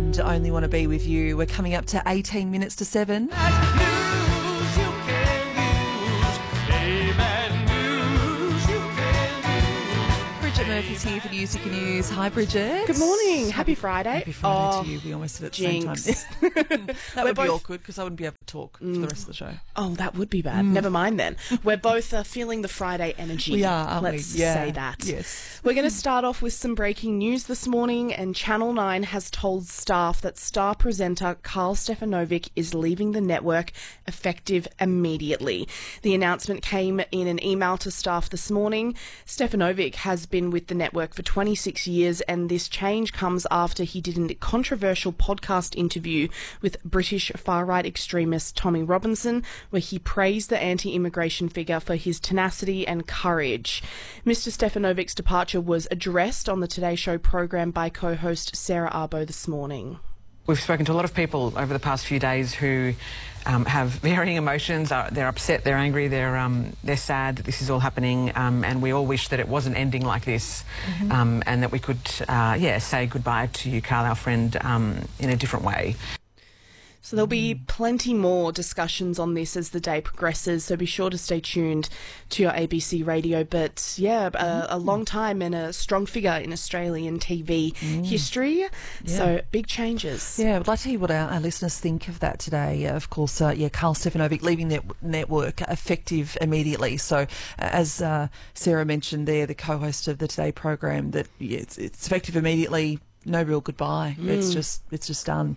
and Only Want to Be With You. We're coming up to 18 minutes to 7. Bridget Murphy's here for News You Can Use. Hi, Bridget. Good morning. Happy Friday. Happy Friday to you. We almost said it at the same time. That would be awkward because I wouldn't be able to talk for the rest of the show. Oh, that would be bad. Never mind then. We're both feeling the Friday energy. We are, aren't Let's we? Yeah. say that. Yes. We're going to start off with some breaking news this morning, and Channel 9 has told staff that star presenter Karl Stefanovic is leaving the network effective immediately. The announcement came in an email to staff this morning. Stefanovic has been with the network for 26 years, and this change comes after he did a controversial podcast interview with British far-right extremist Tommy Robinson, where he praised the anti-immigration figure for his tenacity and courage. Mr. Stefanovic's departure was addressed on the Today Show program by co-host Sarah Arbo this morning. We've spoken to a lot of people over the past few days who have varying emotions. They're upset, they're angry, they're sad that this is all happening, and we all wish that it wasn't ending like this, and that we could, say goodbye to you, Karl, our friend, in a different way. So there'll be plenty more discussions on this as the day progresses, so be sure to stay tuned to your ABC radio. But yeah, a long time and a strong figure in Australian TV history, so big changes. Yeah, I'd like to hear what our listeners think of that today. Of course, Karl Stefanovic leaving the network effective immediately. So as Sarah mentioned there, the co-host of the Today program, that it's effective immediately. No real goodbye. It's just done.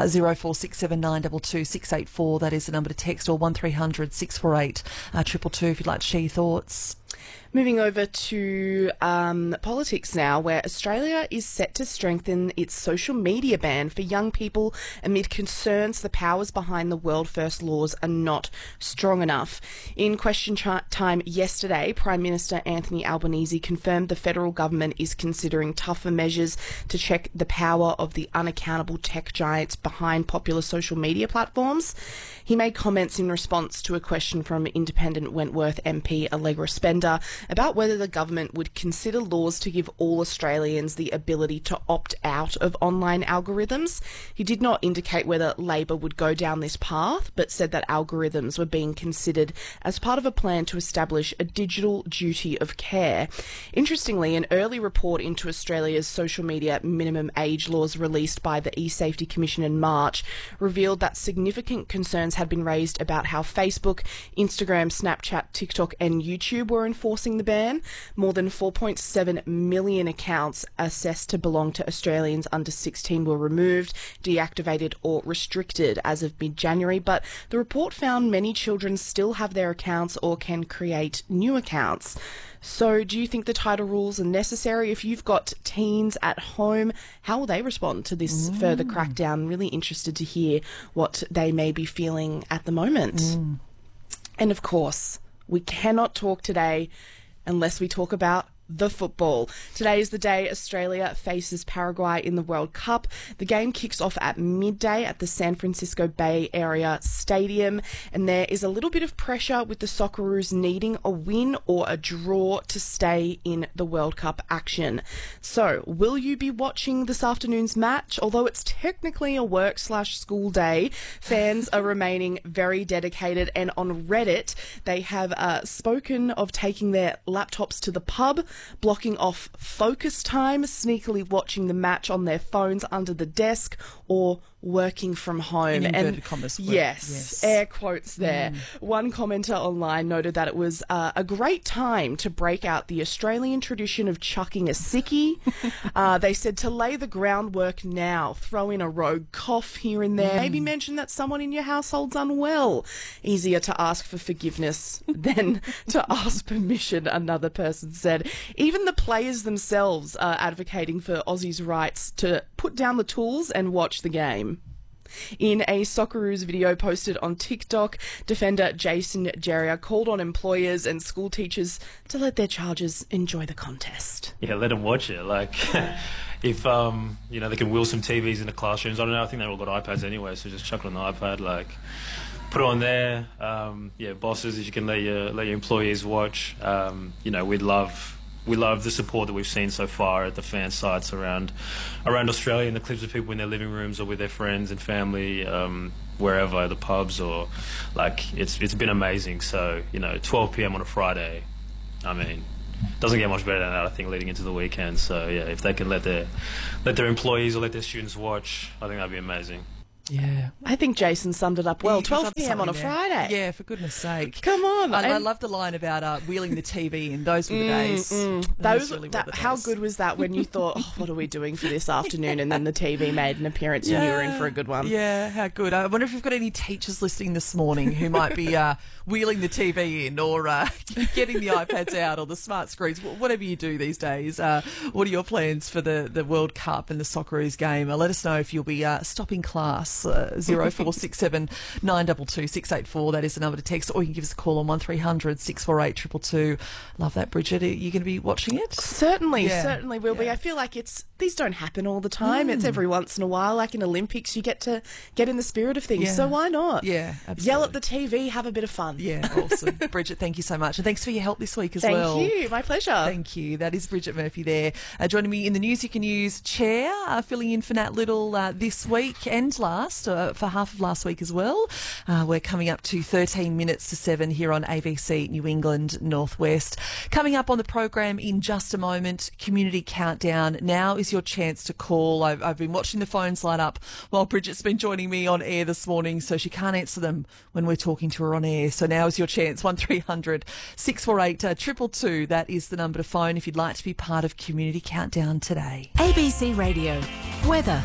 0467922684. That is the number to text, or 1300 648 222 if you'd like to share your thoughts. Moving over to politics now, where Australia is set to strengthen its social media ban for young people amid concerns the powers behind the World First laws are not strong enough. In question time yesterday, Prime Minister Anthony Albanese confirmed the federal government is considering tougher measures to check the power of the unaccountable tech giants behind popular social media platforms. He made comments in response to a question from independent Wentworth MP Allegra Spender about whether the government would consider laws to give all Australians the ability to opt out of online algorithms. He did not indicate whether Labor would go down this path, but said that algorithms were being considered as part of a plan to establish a digital duty of care. Interestingly, an early report into Australia's social media minimum age laws released by the eSafety Commission in March revealed that significant concerns had been raised about how Facebook, Instagram, Snapchat, TikTok and YouTube were enforcing the ban. More than 4.7 million accounts assessed to belong to Australians under 16 were removed, deactivated or restricted as of mid-January, but the report found many children still have their accounts or can create new accounts. So do you think the tighter rules are necessary? If you've got teens at home, how will they respond to this further crackdown? Really interested to hear what they may be feeling at the moment. And of course, we cannot talk today unless we talk about the football. Today is the day Australia faces Paraguay in the World Cup. The game kicks off at midday at the San Francisco Bay Area Stadium, and there is a little bit of pressure with the Socceroos needing a win or a draw to stay in the World Cup action. So, will you be watching this afternoon's match? Although it's technically a work/school day, fans are remaining very dedicated, and on Reddit they have spoken of taking their laptops to the pub, blocking off focus time, sneakily watching the match on their phones under the desk, or working from home. In inverted commas. Yes, air quotes there. One commenter online noted that it was a great time to break out the Australian tradition of chucking a sickie. They said to lay the groundwork now, throw in a rogue cough here and there, maybe mention that someone in your household's unwell. Easier to ask for forgiveness than to ask permission, another person said. Even the players themselves are advocating for Aussies' rights to put down the tools and watch the game. In a Socceroos video posted on TikTok, defender Jason Geria called on employers and school teachers to let their charges enjoy the contest. Yeah, let them watch it. Like, if, they can wheel some TVs in the classrooms. I don't know, I think they've all got iPads anyway, so just chuck it on the iPad, put it on there. Bosses, you can let your employees watch. We'd love we love the support that we've seen so far at the fan sites around Australia, and the clips of people in their living rooms or with their friends and family, wherever, the pubs, or like it's been amazing. So 12 p.m. on a Friday, I mean, doesn't get much better than that, I think, leading into the weekend. So yeah, if they can let their employees or let their students watch, I think that'd be amazing. Yeah. I think Jason summed it up well. He 12 summed p.m. on a something there. Friday. Yeah, for goodness sake. Come on. I love the line about wheeling the TV in. Those were the days. Those, really were the how days. good was that when you thought, oh, what are we doing for this afternoon? And then the TV made an appearance and you were in for a good one. Yeah, how good. I wonder if we've got any teachers listening this morning who might be wheeling the TV in, or getting the iPads out, or the smart screens, whatever you do these days. What are your plans for the World Cup and the Socceroos game? Let us know if you'll be stopping class. 0467 922 684. That is the number to text, or you can give us a call on 1300 648 222. Love that, Bridget. Are you going to be watching it? Certainly will be. Yeah. I feel like these don't happen all the time. It's every once in a while. Like in Olympics, you get to get in the spirit of things. Yeah. So why not? Yeah, absolutely. Yell at the TV, have a bit of fun. Yeah, awesome. Bridget, thank you so much. And thanks for your help this week as well. Thank you. My pleasure. Thank you. That is Bridget Murphy there. Joining me in the News You Can Use chair, filling in for Nat Little this week and last, for half of last week as well. We're coming up to 13 minutes to 7 here on ABC New England Northwest. Coming up on the program in just a moment, Community Countdown. Now is your chance to call. I've been watching the phones light up while Bridget's been joining me on air this morning, so she can't answer them when we're talking to her on air. So now is your chance. 1300 648 222. That is the number to phone if you'd like to be part of Community Countdown today. ABC Radio. Weather.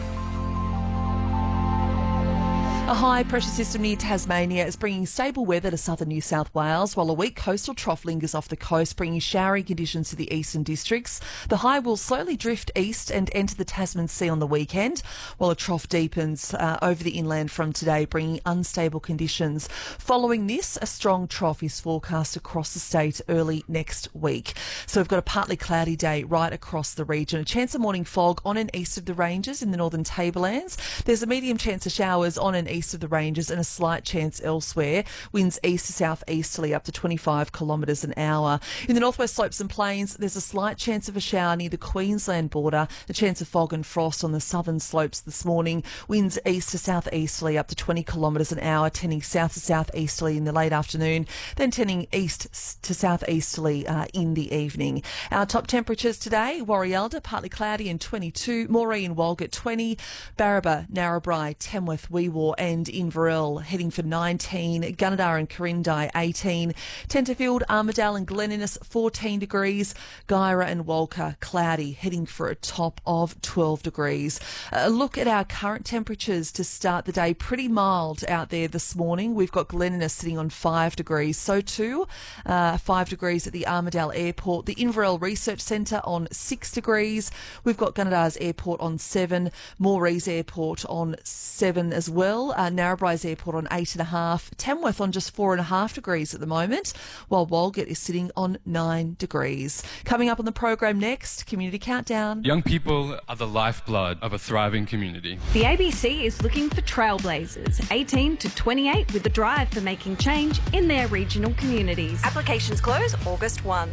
A high pressure system near Tasmania is bringing stable weather to southern New South Wales, while a weak coastal trough lingers off the coast, bringing showery conditions to the eastern districts. The high will slowly drift east and enter the Tasman Sea on the weekend, while a trough deepens over the inland from today, bringing unstable conditions. Following this, a strong trough is forecast across the state early next week. So we've got a partly cloudy day right across the region. A chance of morning fog on and east of the ranges in the northern tablelands. There's a medium chance of showers on and east of the ranges and a slight chance elsewhere. Winds east to southeasterly up to 25 kilometres an hour. In the northwest slopes and plains, there's a slight chance of a shower near the Queensland border. A chance of fog and frost on the southern slopes this morning. Winds east to southeasterly up to 20 kilometres an hour, tending south to southeasterly in the late afternoon, then tending east to southeasterly in the evening. Our top temperatures today: Warrialda partly cloudy and 22, Moree and Walgett 20, Barraba, Narrabri, Tamworth, Weewar and Inverell heading for 19, Gunnedah and Corindai 18, Tenterfield, Armidale and Glen Innes 14 degrees, Guyra and Walker cloudy heading for a top of 12 degrees. A look at our current temperatures to start the day. Pretty mild out there this morning. We've got Glen Innes sitting on 5 degrees, so too 5 degrees at the Armidale Airport, the Inverell Research Centre on 6 degrees. We've got Gunnedah's Airport on 7, Moree's Airport on 7 as well, Narrabri's Airport on 8.5, Tamworth on just 4.5 degrees at the moment, while Walgett is sitting on 9 degrees. Coming up on the program next, Community Countdown. Young people are the lifeblood of a thriving community. The ABC is looking for trailblazers, 18 to 28, with a drive for making change in their regional communities. Applications close August 1.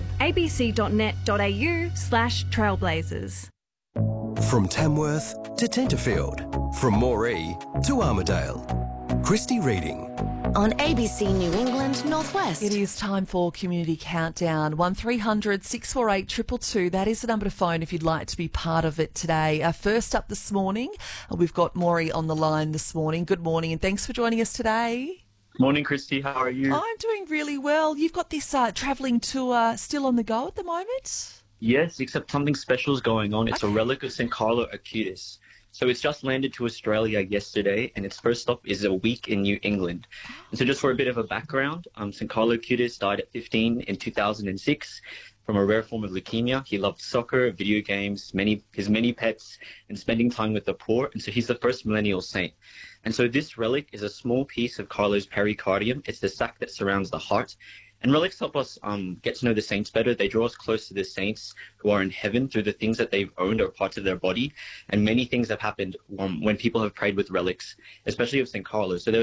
abc.net.au/trailblazers. From Tamworth to Tenterfield, from Moree to Armidale. Christy Reading. On ABC New England Northwest. It is time for Community Countdown. 1300 648 222. That is the number to phone if you'd like to be part of it today. First up this morning, we've got Moree on the line this morning. Good morning and thanks for joining us today. Morning, Christy. How are you? I'm doing really well. You've got this travelling tour still on the go at the moment? Yes, except something special is going on. It's a relic of St. Carlo Acutis. So it's just landed to Australia yesterday, and its first stop is a week in New England. And so just for a bit of a background, St. Carlo Acutis died at 15 in 2006 from a rare form of leukemia. He loved soccer, video games, his many pets, and spending time with the poor. And so he's the first millennial saint. And so this relic is a small piece of Carlo's pericardium. It's the sac that surrounds the heart. And relics help us get to know the saints better. They draw us close to the saints who are in heaven through the things that they've owned or parts of their body. And many things have happened when people have prayed with relics, especially of St. Carlos. So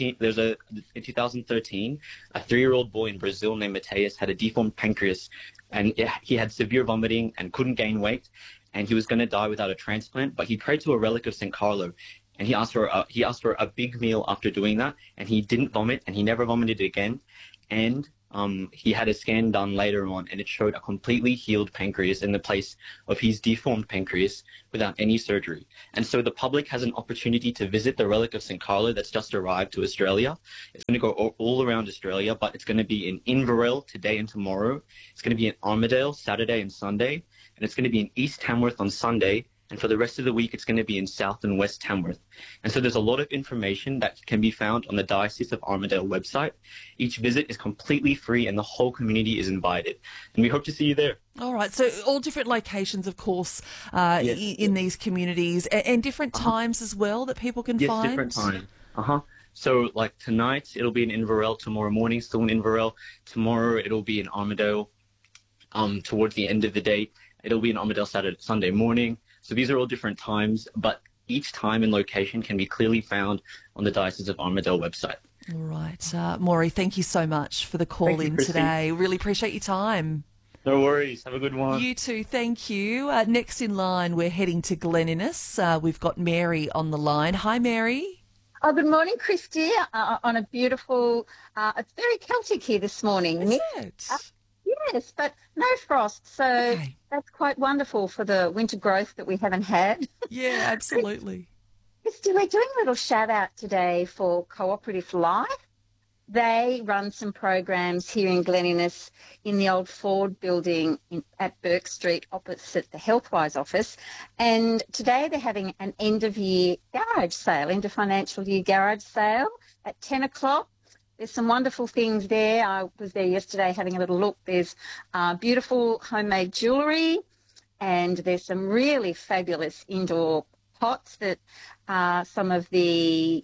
in 2013, a 3-year-old boy in Brazil named Mateus had a deformed pancreas, and he had severe vomiting and couldn't gain weight, and he was going to die without a transplant. But he prayed to a relic of St. Carlo, and he asked for a big meal after doing that, and he didn't vomit, and he never vomited again. And he had a scan done later on, and it showed a completely healed pancreas in the place of his deformed pancreas without any surgery. And so the public has an opportunity to visit the relic of St. Carlo that's just arrived to Australia. It's going to go all around Australia, but it's going to be in Inverell today and tomorrow. It's going to be in Armidale Saturday and Sunday, and it's going to be in East Tamworth on Sunday. And for the rest of the week, it's going to be in South and West Tamworth. And so there's a lot of information that can be found on the Diocese of Armidale website. Each visit is completely free, and the whole community is invited. And we hope to see you there. All right. So all different locations, of course, in these communities, and different times as well that people can find? Yes, different times. So like tonight, it'll be in Inverell. Tomorrow morning, still in Inverell. Tomorrow, it'll be in Armidale. Towards the end of the day, it'll be in Armidale Sunday morning. So these are all different times, but each time and location can be clearly found on the Diocese of Armidale website. All right. Maury, thank you so much for the call in today. Really appreciate your time. No worries. Have a good one. You too. Thank you. Next in line, we're heading to Glen Innes. We've got Mary on the line. Hi, Mary. Oh, good morning, Christy. On a beautiful, it's very Celtic here this morning. Is it? Yes, but no frost, so that's quite wonderful for the winter growth that we haven't had. Yeah, absolutely. Christy, we're doing a little shout out today for Cooperative Life. They run some programs here in Glen Innes in the old Ford building at Burke Street opposite the Healthwise office. And today they're having an end-of-year garage sale, end-of-financial-year garage sale at 10 o'clock. There's some wonderful things there. I was there yesterday having a little look. There's beautiful homemade jewellery, and there's some really fabulous indoor pots that some of the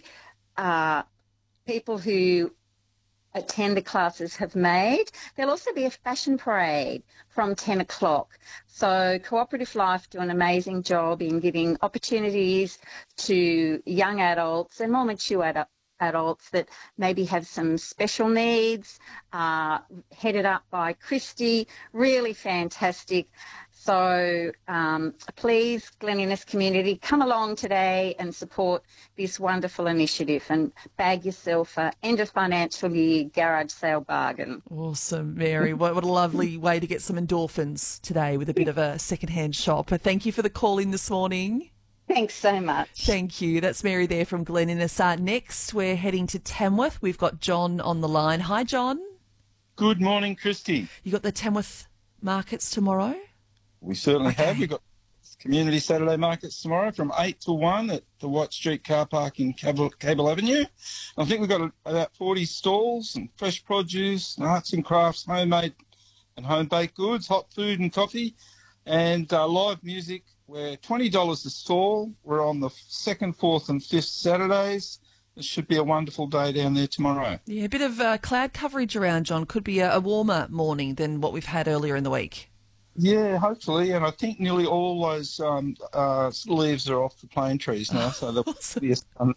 people who attend the classes have made. There'll also be a fashion parade from 10 o'clock. So Cooperative Life do an amazing job in giving opportunities to young adults and more mature adults that maybe have some special needs, headed up by Christy. Really fantastic. So please, Glen Innes community, come along today and support this wonderful initiative and bag yourself a end of financial year garage sale bargain. Awesome, Mary. What a lovely way to get some endorphins today with a bit of a second-hand shop. Thank you for the call in this morning. Thanks so much. Thank you. That's Mary there from Glen Innes. Next, we're heading to Tamworth. We've got John on the line. Hi, John. Good morning, Christy. You got the Tamworth markets tomorrow? We certainly have. We've got community Saturday markets tomorrow from 8 to 1 at the White Street car park in Cable Avenue. I think we've got about 40 stalls and fresh produce, and arts and crafts, homemade and home-baked goods, hot food and coffee, and live music. We're $20 a stall. We're on the 2nd, 4th and 5th Saturdays. It should be a wonderful day down there tomorrow. Yeah, a bit of cloud coverage around, John. Could be a warmer morning than what we've had earlier in the week. Yeah, hopefully. And I think nearly all those leaves are off the plane trees now. So there'll be a sun.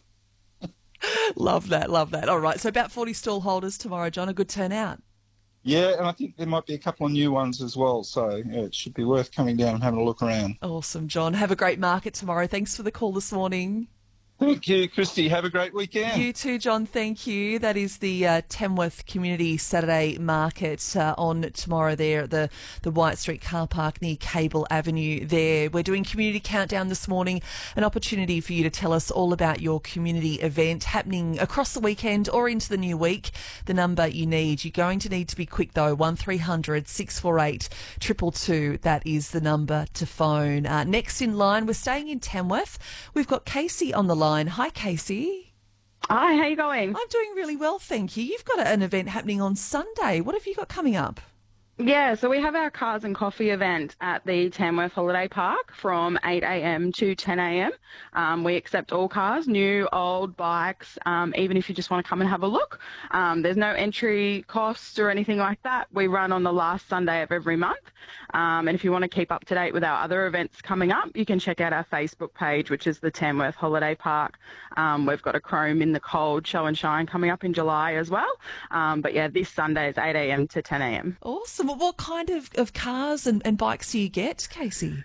Love that, love that. All right, so about 40 stall holders tomorrow, John. A good turnout. Yeah, and I think there might be a couple of new ones as well, so yeah, it should be worth coming down and having a look around. Awesome, John. Have a great market tomorrow. Thanks for the call this morning. Thank you, Christy. Have a great weekend. You too, John. Thank you. That is the Tamworth Community Saturday Market on tomorrow there at the White Street car park near Cable Avenue there. We're doing Community Countdown this morning, an opportunity for you to tell us all about your community event happening across the weekend or into the new week. The number you need. You're going to need to be quick though, 1300 648 222. That is the number to phone. Next in line, we're staying in Tamworth. We've got Casey on the line. Hi, Casey. Hi, how you going? I'm doing really well, thank you. You've got an event happening on Sunday. What have you got coming up? Yeah, so we have our Cars and Coffee event at the Tamworth Holiday Park from 8 a.m. to 10 a.m. We accept all cars, new, old, bikes, even if you just want to come and have a look. There's no entry costs or anything like that. We run on the last Sunday of every month. And if you want to keep up to date with our other events coming up, you can check out our Facebook page, which is the Tamworth Holiday Park. We've got a Chrome in the Cold show and shine coming up in July as well. But yeah, this Sunday is 8 a.m. to 10 a.m. Awesome. What kind of cars and bikes do you get, Casey?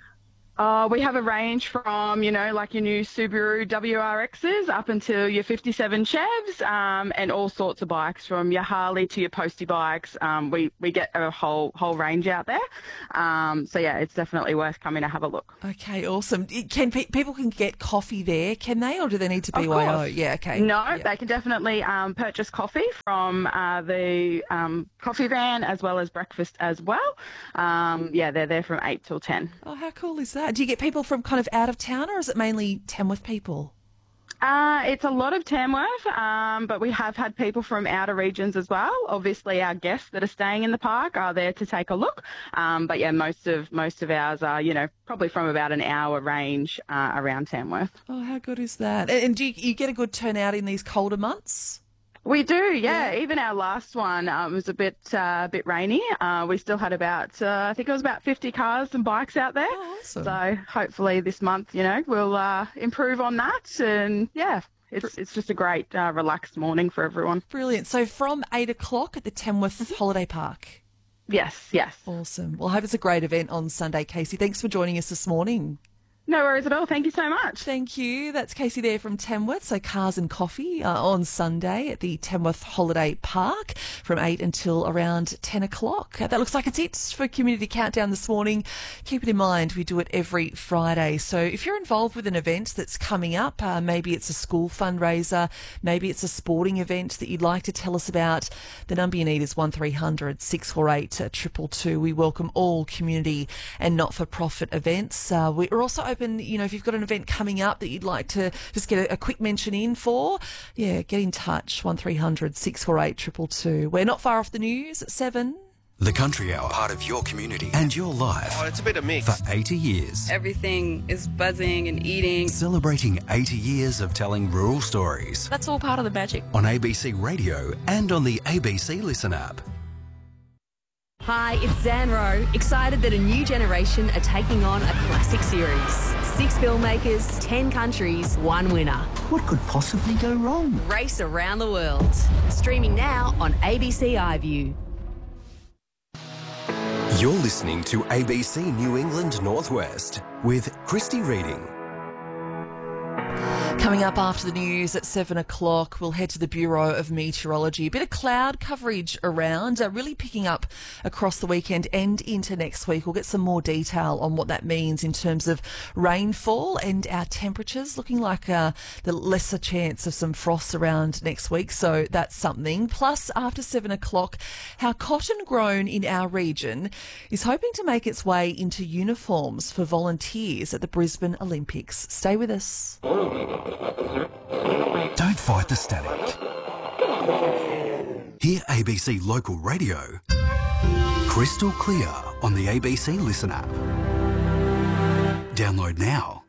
We have a range from, like your new Subaru WRXs up until your 57 Chevs, and all sorts of bikes from your Harley to your Postie bikes. We get a whole range out there. So yeah, it's definitely worth coming to have a look. Okay, awesome. People can get coffee there, can they, or do they need to BYO? Yeah, okay. No, They can definitely purchase coffee from the coffee van as well as breakfast as well. They're there from 8 till 10. Oh, how cool is that? Do you get people from kind of out of town, or is it mainly Tamworth people? It's a lot of Tamworth, but we have had people from outer regions as well. Obviously, our guests that are staying in the park are there to take a look. But yeah, most of ours are, probably from about an hour range around Tamworth. Oh, how good is that? And do you get a good turnout in these colder months? We do, yeah. Even our last one was a bit rainy. We still had about, I think it was about 50 cars and bikes out there. Oh, awesome. So hopefully this month, we'll improve on that. And yeah, it's just a great relaxed morning for everyone. Brilliant. So from 8 o'clock at the Tamworth Holiday Park? Yes. Awesome. Well, I hope it's a great event on Sunday, Casey. Thanks for joining us this morning. No worries at all. Thank you so much. Thank you. That's Casey there from Tamworth. So Cars and Coffee on Sunday at the Tamworth Holiday Park from 8 until around 10 o'clock. That looks like it's it for Community Countdown this morning. Keep it in mind, we do it every Friday. So if you're involved with an event that's coming up, maybe it's a school fundraiser, maybe it's a sporting event that you'd like to tell us about, the number you need is 1300 648 222. We welcome all community and not-for-profit events. We're also open, if you've got an event coming up that you'd like to just get a quick mention in for, get in touch, 1300 648 222. We're not far off the news at 7. The Country Hour, part of your community and your life. Oh, it's a bit of mix. For 80 years. Everything is buzzing and eating. Celebrating 80 years of telling rural stories. That's all part of the magic. On ABC Radio and on the ABC Listen app. Hi, it's Zanro. Excited that a new generation are taking on a classic series. 6 filmmakers, 10 countries, 1 winner. What could possibly go wrong? Race around the world. Streaming now on ABC iView. You're listening to ABC New England Northwest with Christy Reading. Coming up after the news at 7 o'clock, we'll head to the Bureau of Meteorology. A bit of cloud coverage around, really picking up across the weekend and into next week. We'll get some more detail on what that means in terms of rainfall and our temperatures. Looking like the lesser chance of some frost around next week, so that's something. Plus, after 7 o'clock, how cotton grown in our region is hoping to make its way into uniforms for volunteers at the Brisbane Olympics. Stay with us. Don't fight the static. Hear ABC Local Radio crystal clear on the ABC Listen app. Download now.